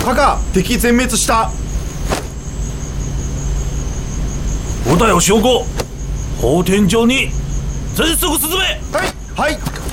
パカ、敵全滅した。 小田よ証拠、法天上に全速進め。 はいはい。